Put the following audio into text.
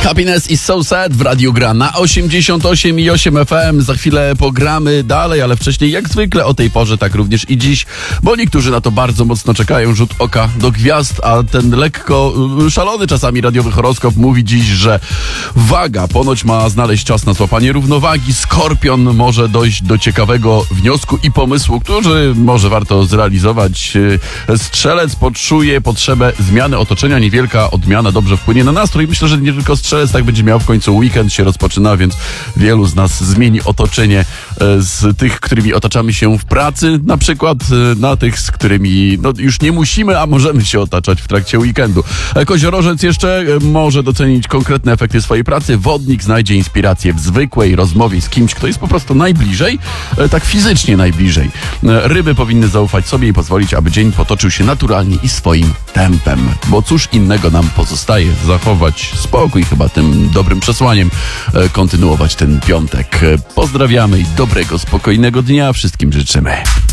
Happiness is so sad w Radiu Gra na 88,8 FM. Za chwilę pogramy dalej, ale wcześniej jak zwykle o tej porze, tak również i dziś, bo niektórzy na to bardzo mocno czekają. Rzut oka do gwiazd, a ten lekko szalony czasami radiowy horoskop mówi dziś, że waga ponoć ma znaleźć czas na złapanie równowagi. Skorpion może dojść do ciekawego wniosku i pomysłu, który może warto zrealizować. Strzelec poczuje potrzebę zmiany otoczenia. Niewielka odmiana dobrze wpłynie na nastrój. Myślę, że nie tylko Strzelec tak będzie miał. W końcu weekend się rozpoczyna, więc wielu z nas zmieni otoczenie z tych, którymi otaczamy się w pracy, na przykład na tych, z którymi już nie musimy, a możemy się otaczać w trakcie weekendu. Koziorożec jeszcze może docenić konkretne efekty swojej pracy. Wodnik znajdzie inspirację w zwykłej rozmowie z kimś, kto jest po prostu najbliżej, tak fizycznie najbliżej. Ryby powinny zaufać sobie i pozwolić, aby dzień potoczył się naturalnie i swoim tempem. Bo cóż innego nam pozostaje? Zachować spokój, chyba tym dobrym przesłaniem kontynuować ten piątek. Pozdrawiamy i dobrego, spokojnego dnia wszystkim życzymy.